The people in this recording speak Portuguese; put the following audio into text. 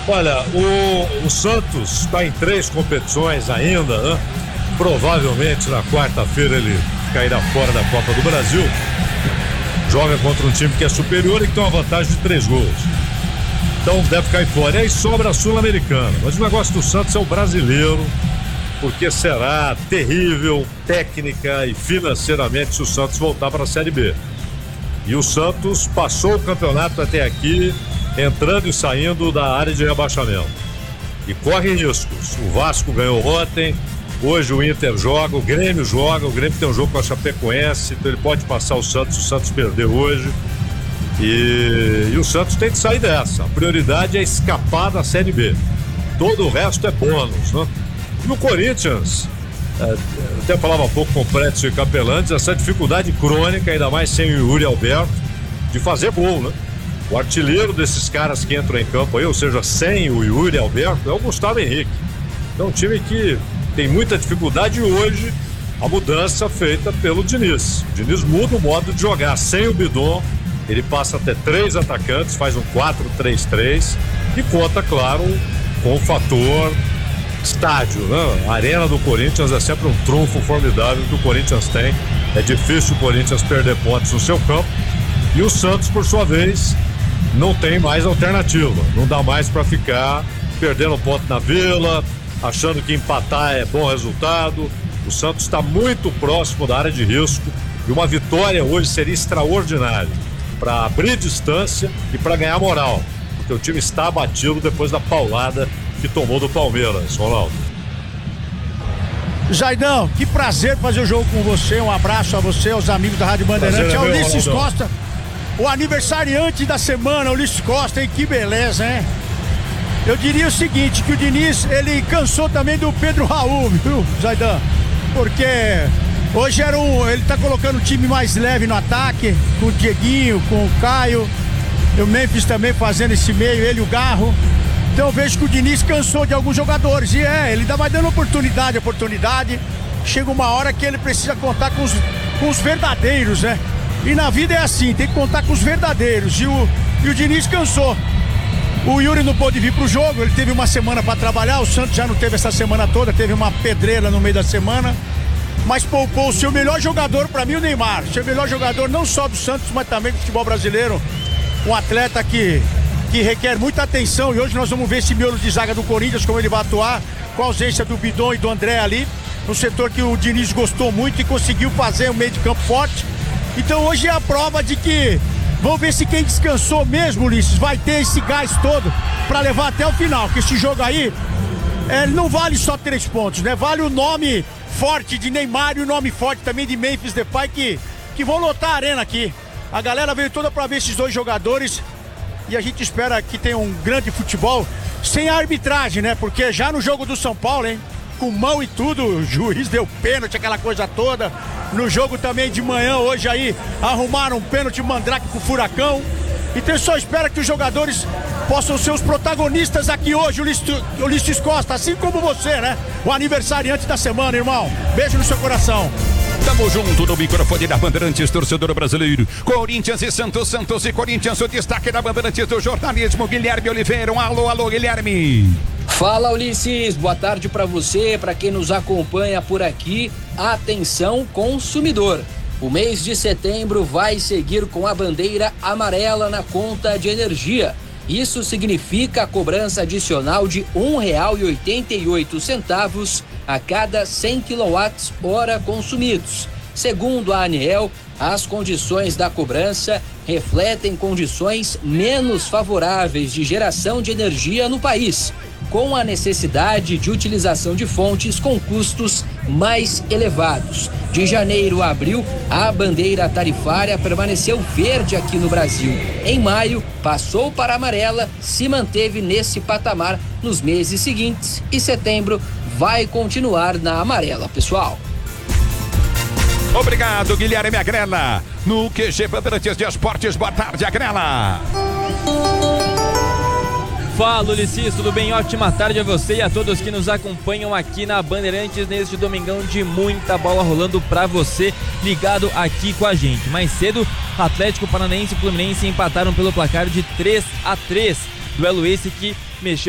Olha, o Santos está em 3 competições ainda, né? Provavelmente na quarta-feira ele cairá fora da Copa do Brasil. Joga contra um time que é superior e que tem uma vantagem de 3 gols. Então deve cair fora. E aí sobra a Sul-Americana. Mas o negócio do Santos é o brasileiro, porque será terrível técnica e financeiramente se o Santos voltar para a Série B. E o Santos passou o campeonato até aqui, entrando e saindo da área de rebaixamento. E corre riscos. O Vasco ganhou ontem, hoje o Inter joga, o Grêmio tem um jogo com a Chapecoense, então ele pode passar o Santos perdeu hoje. E o Santos tem que sair dessa. A prioridade é escapar da Série B. Todo o resto é bônus, né? E o Corinthians, até falava há pouco com o Prédio e Capelantes, essa dificuldade crônica, ainda mais sem o Yuri Alberto, de fazer gol, né? O artilheiro desses caras que entram em campo aí, ou seja, sem o Yuri Alberto, é o Gustavo Henrique. Então, um time que tem muita dificuldade e hoje a mudança feita pelo Diniz. O Diniz muda o modo de jogar. Sem o Bidon, ele passa até 3 atacantes, faz um 4-3-3 e conta, claro, com o fator estádio, né? A arena do Corinthians é sempre um trunfo formidável que o Corinthians tem. É difícil o Corinthians perder pontos no seu campo. E o Santos, por sua vez, não tem mais alternativa. Não dá mais para ficar perdendo ponto na Vila, achando que empatar é bom resultado. O Santos está muito próximo da área de risco e uma vitória hoje seria extraordinária para abrir distância e para ganhar moral, porque o time está abatido depois da paulada que tomou do Palmeiras. Ronaldo. Zaidão, que prazer fazer o jogo com você. Um abraço a você, aos amigos da Rádio Bandeirantes, ao Ulisses Costa, o aniversariante da semana, Ulisses Costa, hein? Que beleza, hein? Eu diria o seguinte, que o Diniz, ele cansou também do Pedro Raul, viu, Zaidan? Porque hoje ele tá colocando um time mais leve no ataque, com o Dieguinho, com o Caio, o Memphis também fazendo esse meio, ele e o Garro. Então eu vejo que o Diniz cansou de alguns jogadores, e ele vai dando oportunidade, chega uma hora que ele precisa contar com os verdadeiros, né? E na vida é assim, tem que contar com os verdadeiros, e o Diniz cansou. O Yuri não pôde vir pro jogo, ele teve uma semana para trabalhar, o Santos já não teve essa semana toda, teve uma pedreira no meio da semana, mas poupou o seu melhor jogador, para mim, o Neymar, seu melhor jogador não só do Santos, mas também do futebol brasileiro, um atleta que requer muita atenção, e hoje nós vamos ver esse miolo de zaga do Corinthians, como ele vai atuar, com a ausência do Bidon e do André ali, no setor que o Diniz gostou muito e conseguiu fazer um meio de campo forte. Então hoje é a prova de que vamos ver se quem descansou mesmo, Ulisses, vai ter esse gás todo para levar até o final, que esse jogo aí não vale só 3 pontos, né? Vale o nome forte de Neymar e o nome forte também de Memphis Depay, que vão lotar a arena aqui. A galera veio toda para ver esses 2 jogadores e a gente espera que tenha um grande futebol sem a arbitragem, né? Porque já no jogo do São Paulo, hein? Com mão e tudo, o juiz deu pênalti, aquela coisa toda. No jogo também de manhã, hoje aí, arrumaram um pênalti mandrake pro Furacão. Então eu só espero que os jogadores possam ser os protagonistas aqui hoje, Ulisses Costa, assim como você, né? O aniversariante da semana, irmão. Beijo no seu coração. Tamo junto no microfone da Bandeirantes, torcedor brasileiro. Corinthians e Santos, Santos e Corinthians, o destaque da Bandeirantes do jornalismo, Guilherme Oliveira. Alô, Guilherme. Fala, Ulisses, boa tarde para você, para quem nos acompanha por aqui. Atenção, consumidor. O mês de setembro vai seguir com a bandeira amarela na conta de energia. Isso significa a cobrança adicional de R$ 1,88 a cada 100 kWh consumidos. Segundo a ANEEL, as condições da cobrança refletem condições menos favoráveis de geração de energia no país, com a necessidade de utilização de fontes com custos mais elevados. De janeiro a abril, a bandeira tarifária permaneceu verde aqui no Brasil. Em maio, passou para amarela, se manteve nesse patamar nos meses seguintes e setembro vai continuar na amarela, pessoal. Obrigado, Guilherme Agrela. No QG Bandeirantes de Esportes, boa tarde, Agrela. Fala, Ulisses, tudo bem? Ótima tarde a você e a todos que nos acompanham aqui na Bandeirantes neste domingão de muita bola rolando pra você, ligado aqui com a gente. Mais cedo, Atlético Paranaense e Fluminense empataram pelo placar de 3-3. Duelo esse que mexeu